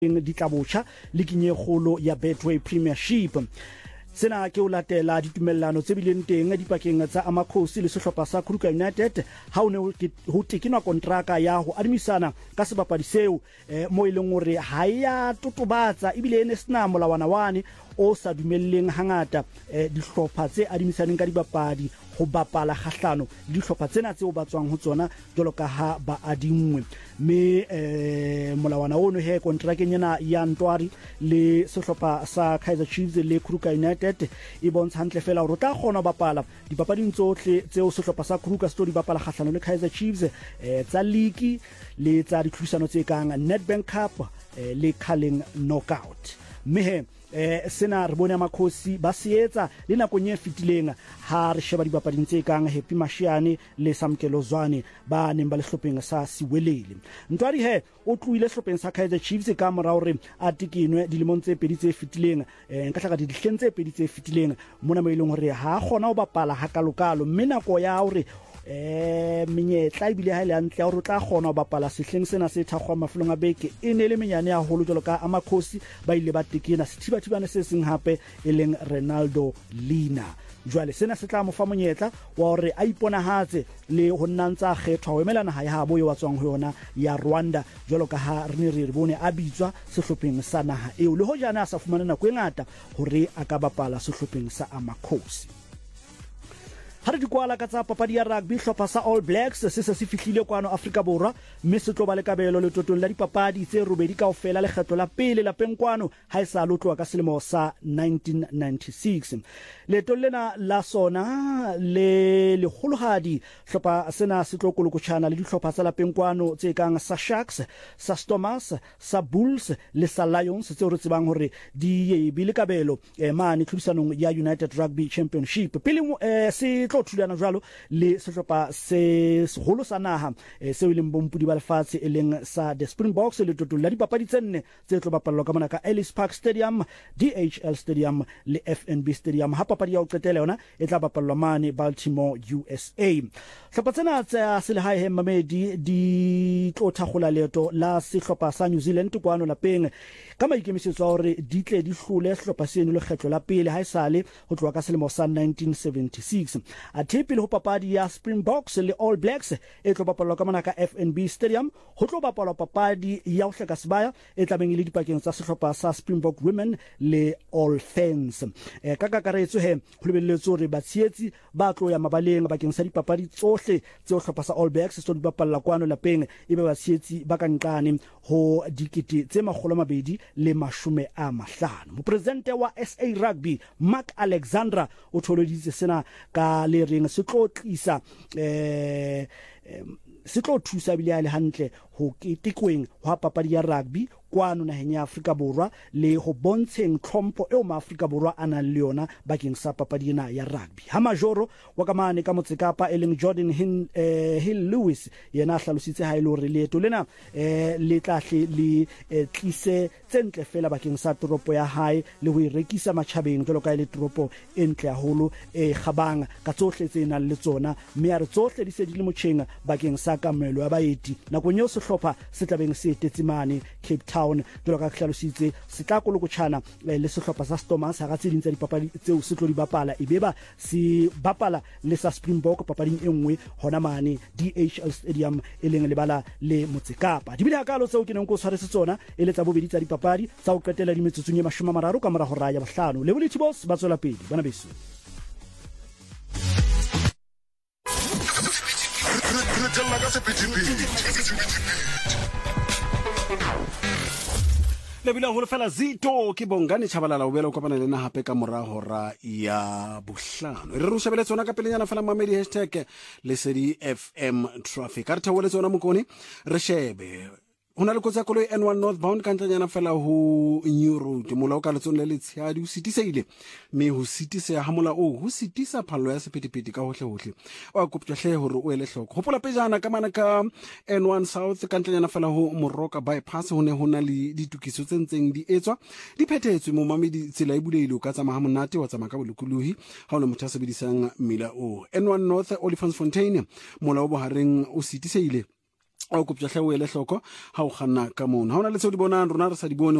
di tlabotjha le kinyegolo ya Betway Premiership. Sena ke o latela ditumellano tse bileng teng dipakeng tsa Amakhosi le sehlopha sa Kruger United ha o ne ho tekinwa kontraka ya ho adimisana ka sebapadi seo mo ileng hore ha ya totobatsa ebile ene sena molawana wane o sa dumelleng hangata dihlopha tse adimisaneng ka dibapadi ho bapala kgahlano le dihlopha tsena tseo ba tswang ho tsona jwalo ka ha ba adingwe me molawana ono he kontrakeng ena ya Ntwari le sehlopha sa Kaizer Chiefs le Kruger United e bontsha hantle fela hore o tla kgona ho bapala dipapading tsohle tseo sehlopha sa Kruger se tlo di bapala kgahlano le Kaizer Chiefs tsa league le tsa ditlhodisano tse kang Nedbank Cup le Carling Knockout. Mme sena re bone Amakhosi ba seetsa le nakong e fetileng ha re sheba dibapading tse kang Happy Mashiane le Samkelo Zwane ba neng ba le hlopheng sa Siwelele. Ntwari he o tluile hlopheng sa Kaizer Chiefs ka mora hore a tikinwe dilemong tse pedi tse fetileng nka hlaka dihleng tse pedi tse fetileng mona mo ileng hore ha kgona ho bapala hakalokalo mme nako ya hore menyetla ebile ha ile hantle hore o tla kgona ho bapala sehleng sena se thakgwa mafelong a beke e ne le menyane haholo jalo ka Amakhosi ba ile ba tekena sethibathibane se seng hape e leng Ronaldo Lina. Jwale sena se tla mo fa monyetla wa hore a iponahatse le ho nnantsa kgethwa ho emelana ha ya habo yo watswang ho yona ya Rwanda jwalo ka ha re ne re bone a bitswa sehlopheng sa naha eo le ho jana a sa fumana nako e ngata hore a ka bapala sehlopheng sa Amakhosi. Ha re di kwala ka tsa papadi ya rugby hlopha sa All Blacks se fihlile kwano Afrika Borwa mme se tlo ba le kabelo le totong la dipapadi tse robedi kaofela le kgetlo la pele la penkwano ha e sa lotlwa ka selemo sa 1996. Leto lena la sona le holohadi hlopha sena se tlo kolokotshana le dihlopha tsa la penkwano tse kang sa Sharks, sa Stormers, sa Bulls le sa Lions tse re tsebang hore di bile kabelo mane tlhodisanong ya United Rugby Championship. Pele se tlo thulana jwalo le sehlopha se seholo sa naha se e leng bompudi ba lefatshe e leng sa the Springboks le totong la dipapadi tse nne tse tlo bapallwa ka mona ka Ellis Park Stadium, DHL Stadium le FNB Stadium. Ha papadi ya o qetela yona e tla bapallwa mane Baltimore, USA. Hlopha tsena tsa selehae he mamedi di tlo thakgola leeto la sehlopha sa New Zealand kwano lapeng ka maikemisetso hore di tle di hlole sehlopha seno le kgetlo la pele ha esale ho tloha ka selemo sa 1976. A tepe le ho papadi ya Springboks le All Blacks e tlo bapalwa ka mona ka FNB Stadium ho tlo bapalwa papadi ya ho hleka sebaya e tlabeng le dipakeng tsa sehlopha sa Springbok Women le All Fans. Ka kakaretso he ho lebelletswe hore batsheetsi ba tlo ya mabaleng bakeng sa dipapadi tsohle tse ho hlopha sa All Blacks se tlo di bapalla kwano lapeng ebe batsheetsi ba ka nqane ho dikete tse 250. Mopresidente wa SA Rugby Mark Alexandra o tholoditse sena ka le reng se tlo tlisa se tlo thusa bile le hantle ho ketekweng ho papadi ya rugby kwano naheng ya Afrika Borwa le ho bontsheng tlhompho eo maAfrika Borwa a nang le yona bakeng sa papadi ena ya rugby. Ha majoro wa kamane ka Motsekapa e leng Jordan Hill Lewis yena hlalositse ha ile hore leeto lena le tlahle le tlise tsentle fela bakeng sa toropo ya hae le ho irekisa matjhabeng jwalo ka ile toropo e ntle haholo e khabang ka tsohle tse nang le tsona mme re tsohle di se di le motjheng bakeng sa kamelo ya baeti nakong eo sehlopha se tlabeng se tetsimane Cape Town jwalo ka hlalositse se tla kolokotshana le sehlopha sa Stormers ha tse ding tsa dipapadi tseo se tlo di bapala e beba se bapala le sa Springbok papading e nngwe hona mane DHL Stadium e leng lebala le Motsekapa. Di bile hakalo tseo ke neng go tshwaretse tsona e le tsa bobedi tsa dipapadi tsa o qetela di metsotsong e 30 ka mora hora ya bohlano le boliti boss ba tswela pele bana beso. Lebile holo fela Zito ke Bongane Chabalala o bela o kopana le nna hape ka mora hora ya bohlano. Re shebele tsona ka pelenyana fela mamedi #Lesedi FM traffic. Ka re thawele tsona mokone re shebe hona le kotsa koloi N1 northbound ka ntanyana fela ho New Road molao ka letsong le letshehadi o sitiseile mme ho sitisa ha mola o ho sitisa phallo ya sephethephethe ka hohle hohle o koptjwa hle hore o ele hloko hopola pejana ka mana ka N1 south ka ntanyana fela ho Moroka bypass ho ne hona le ditukiso tse ntseng di etswa di phethetswe mo mamedi tsela e buleile o ka tsamaya monate wa tsamaya ka bolokolohi ha ona motho a sebedisang mmila o N1 north Oliphantfontein molao bohareng o sitiseile o kopja hle o ele hloko ha o kganna ka mono ha ona le tseo di bonang rona re sa di bone